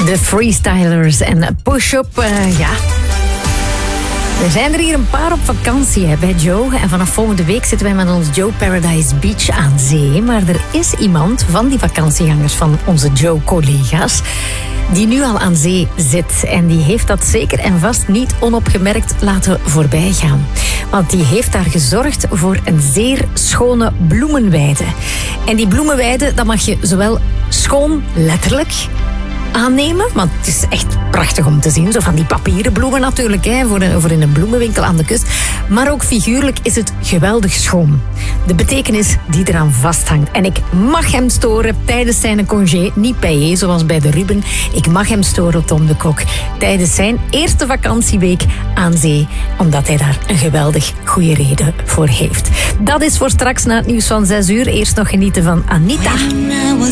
De Freestylers en Push-Up, ja. Er zijn er hier een paar op vakantie bij Joe. En vanaf volgende week zitten wij met ons Joe Paradise Beach aan zee. Maar er is iemand van die vakantiegangers, van onze Joe-collega's, die nu al aan zee zit. En die heeft dat zeker en vast niet onopgemerkt laten voorbijgaan. Want die heeft daar gezorgd voor een zeer schone bloemenweide. En die bloemenweide, dat mag je zowel schoon, letterlijk, aannemen, want het is echt prachtig om te zien. Zo van die papieren bloemen natuurlijk, voor in een bloemenwinkel aan de kust. Maar ook figuurlijk is het geweldig schoon. De betekenis die eraan vasthangt. En ik mag hem storen tijdens zijn congé, niet payé zoals bij de Ruben. Ik mag hem storen, Tom de Kok, tijdens zijn eerste vakantieweek aan zee, omdat hij daar een geweldig goede reden voor heeft. Dat is voor straks na het nieuws van 6 uur. Eerst nog genieten van Anita.